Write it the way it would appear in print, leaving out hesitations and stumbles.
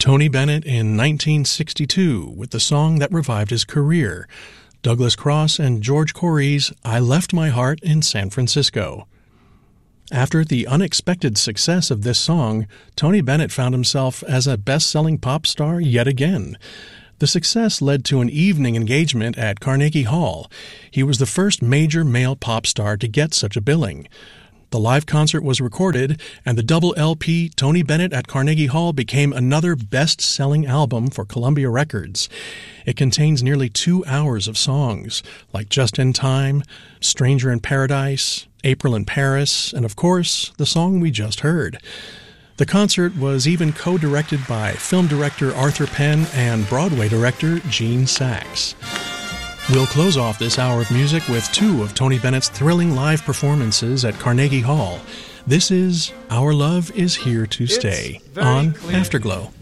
Tony Bennett in 1962 with the song that revived his career, Douglas Cross and George Corey's I Left My Heart in San Francisco. After the unexpected success of this song, Tony Bennett found himself as a best-selling pop star yet again. The success led to an evening engagement at Carnegie Hall. He was the first major male pop star to get such a billing. The live concert was recorded, and the double LP Tony Bennett at Carnegie Hall became another best-selling album for Columbia Records. It contains nearly 2 hours of songs, like Just in Time, Stranger in Paradise, April in Paris, and of course, the song we just heard. The concert was even co-directed by film director Arthur Penn and Broadway director Gene Saks. We'll close off this hour of music with 2 of Tony Bennett's thrilling live performances at Carnegie Hall. This is Our Love Is Here to Stay on Afterglow.